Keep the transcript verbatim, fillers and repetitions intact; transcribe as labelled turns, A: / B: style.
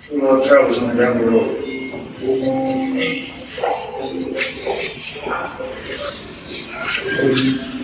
A: True love travels on down the road.
B: Thank you.